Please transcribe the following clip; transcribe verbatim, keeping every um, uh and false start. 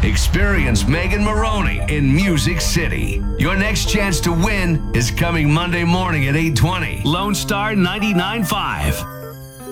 Experience Megan Maroney in Music City. Your next chance to win is coming Monday morning at eight twenty. Lone Star ninety-nine point five.